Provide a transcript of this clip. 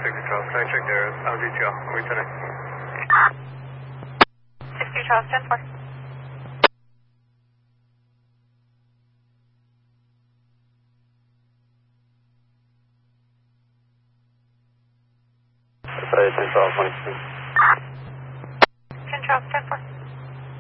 60 Charles, can I check their VTL? I'm returning. 60 Charles, 10-4. Sorry, 10 Charles, 1.